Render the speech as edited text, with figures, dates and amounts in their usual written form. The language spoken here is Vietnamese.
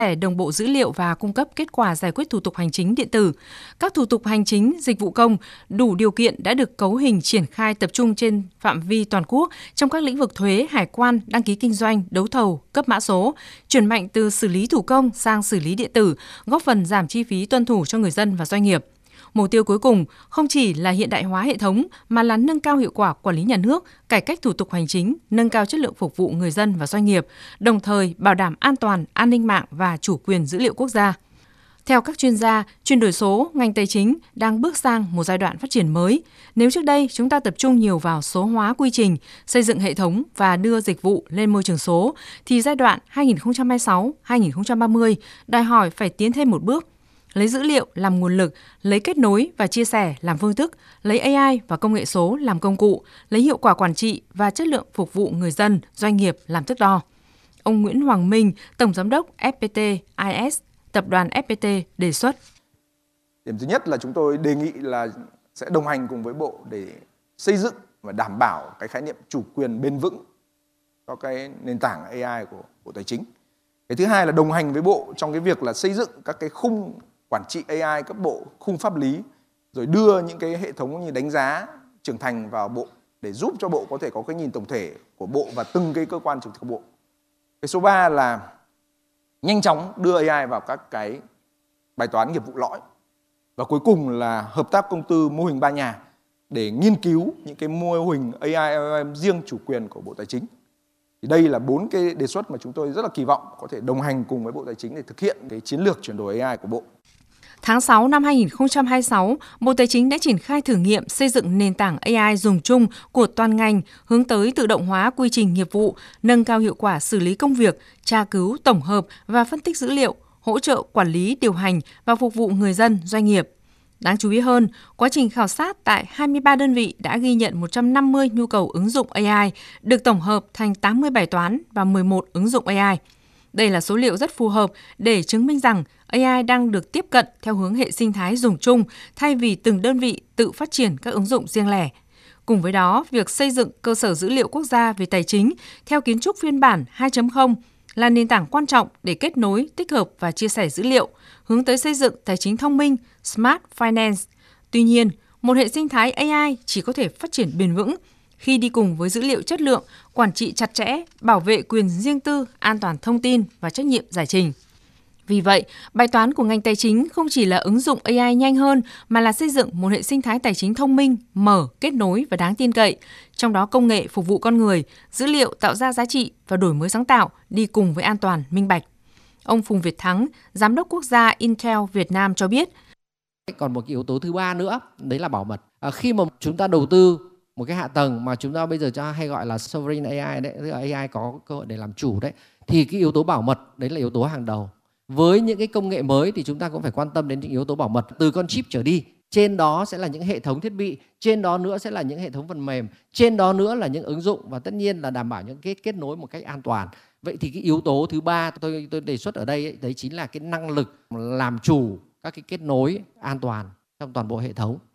sẻ đồng bộ dữ liệu và cung cấp kết quả giải quyết thủ tục hành chính điện tử. Các thủ tục hành chính, dịch vụ công đủ điều kiện đã được cấu hình triển khai tập trung trên phạm vi toàn quốc trong các lĩnh vực thuế, hải quan, đăng ký kinh doanh, đấu thầu, cấp mã số, chuyển mạnh từ xử lý thủ công sang xử lý điện tử, góp phần giảm chi phí tuân thủ cho người dân và doanh nghiệp. Mục tiêu cuối cùng không chỉ là hiện đại hóa hệ thống mà là nâng cao hiệu quả quản lý nhà nước, cải cách thủ tục hành chính, nâng cao chất lượng phục vụ người dân và doanh nghiệp, đồng thời bảo đảm an toàn, an ninh mạng và chủ quyền dữ liệu quốc gia. Theo các chuyên gia, chuyển đổi số, ngành tài chính đang bước sang một giai đoạn phát triển mới. Nếu trước đây chúng ta tập trung nhiều vào số hóa quy trình, xây dựng hệ thống và đưa dịch vụ lên môi trường số, thì giai đoạn 2026-2030 đòi hỏi phải tiến thêm một bước. Lấy dữ liệu làm nguồn lực, lấy kết nối và chia sẻ làm phương thức, lấy AI và công nghệ số làm công cụ, lấy hiệu quả quản trị và chất lượng phục vụ người dân, doanh nghiệp làm thước đo. Ông Nguyễn Hoàng Minh, Tổng Giám đốc FPT IS, Tập đoàn FPT đề xuất. Điểm thứ nhất là chúng tôi đề nghị là sẽ đồng hành cùng với Bộ để xây dựng và đảm bảo cái khái niệm chủ quyền bền vững cho cái nền tảng AI của Bộ Tài chính. Cái thứ hai là đồng hành với Bộ trong cái việc là xây dựng các cái khung quản trị AI cấp bộ, khung pháp lý, rồi đưa những cái hệ thống như đánh giá trưởng thành vào Bộ để giúp cho Bộ có thể có cái nhìn tổng thể của Bộ và từng cái cơ quan trực thuộc Bộ. Cái số 3 là nhanh chóng đưa AI vào các cái bài toán nghiệp vụ lõi. Và cuối cùng là hợp tác công tư mô hình 3 nhà để nghiên cứu những cái mô hình AI LLM riêng chủ quyền của Bộ Tài chính. Thì đây là 4 cái đề xuất mà chúng tôi rất là kỳ vọng có thể đồng hành cùng với Bộ Tài chính để thực hiện cái chiến lược chuyển đổi AI của Bộ. Tháng 6 năm 2026, Bộ Tài chính đã triển khai thử nghiệm xây dựng nền tảng AI dùng chung của toàn ngành hướng tới tự động hóa quy trình nghiệp vụ, nâng cao hiệu quả xử lý công việc, tra cứu, tổng hợp và phân tích dữ liệu, hỗ trợ quản lý, điều hành và phục vụ người dân, doanh nghiệp. Đáng chú ý hơn, quá trình khảo sát tại 23 đơn vị đã ghi nhận 150 nhu cầu ứng dụng AI, được tổng hợp thành 80 bài toán và 11 ứng dụng AI. Đây là số liệu rất phù hợp để chứng minh rằng AI đang được tiếp cận theo hướng hệ sinh thái dùng chung thay vì từng đơn vị tự phát triển các ứng dụng riêng lẻ. Cùng với đó, việc xây dựng cơ sở dữ liệu quốc gia về tài chính theo kiến trúc phiên bản 2.0 là nền tảng quan trọng để kết nối, tích hợp và chia sẻ dữ liệu, hướng tới xây dựng tài chính thông minh, Smart Finance. Tuy nhiên, một hệ sinh thái AI chỉ có thể phát triển bền vững khi đi cùng với dữ liệu chất lượng, quản trị chặt chẽ, bảo vệ quyền riêng tư, an toàn thông tin và trách nhiệm giải trình. Vì vậy, bài toán của ngành tài chính không chỉ là ứng dụng AI nhanh hơn mà là xây dựng một hệ sinh thái tài chính thông minh, mở, kết nối và đáng tin cậy, trong đó công nghệ phục vụ con người, dữ liệu tạo ra giá trị và đổi mới sáng tạo đi cùng với an toàn, minh bạch. Ông Phùng Việt Thắng, Giám đốc quốc gia Intel Việt Nam cho biết. Còn một cái yếu tố thứ ba nữa, đấy là bảo mật. Khi mà chúng ta đầu tư một cái hạ tầng mà chúng ta bây giờ cho hay gọi là sovereign AI đấy, tức là AI có cơ hội để làm chủ đấy, thì cái yếu tố bảo mật đấy là yếu tố hàng đầu. Với những cái công nghệ mới thì chúng ta cũng phải quan tâm đến những yếu tố bảo mật từ con chip trở đi. Trên đó sẽ là những hệ thống thiết bị, trên đó nữa sẽ là những hệ thống phần mềm, trên đó nữa là những ứng dụng và tất nhiên là đảm bảo những cái kết nối một cách an toàn. Vậy thì cái yếu tố thứ ba tôi đề xuất ở đây ấy, đấy chính là cái năng lực làm chủ các cái kết nối an toàn trong toàn bộ hệ thống.